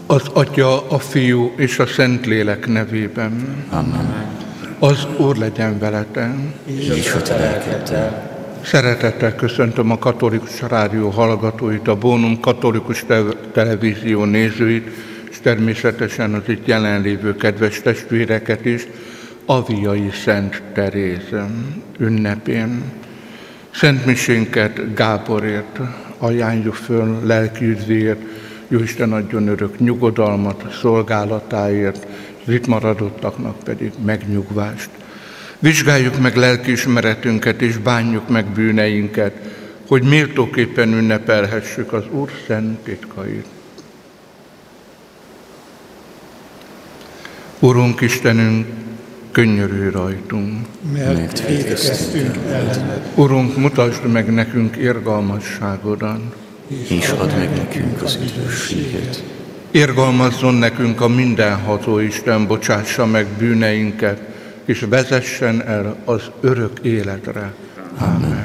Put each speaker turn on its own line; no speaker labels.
Az Atya, a Fiú és a Szentlélek nevében.
Amen.
Az Úr legyen veletek.
És a te lelkeddel.
Szeretettel köszöntöm a Katolikus Rádió hallgatóit, a Bónum Katolikus Televízió nézőit, és természetesen az itt jelenlévő kedves testvéreket is, Aviai Szent Teréz ünnepén. Szent misénket Gáborért ajánljuk föl, lelki üdvéért, Jóisten adjon örök nyugodalmat szolgálatáért, az itt maradottaknak pedig megnyugvást. Vizsgáljuk meg lelkiismeretünket és bánjuk meg bűneinket, hogy méltóképpen ünnepelhessük az Úr szent titkait. Urunk Istenünk, könyörülj rajtunk,
mert vétkeztünk ellened.
Urunk, mutasd meg nekünk irgalmasságodat,
És add meg nekünk az üdvösséget.
Irgalmazzon nekünk a mindenható Isten, bocsássa meg bűneinket, és vezessen el az örök életre.
Amen.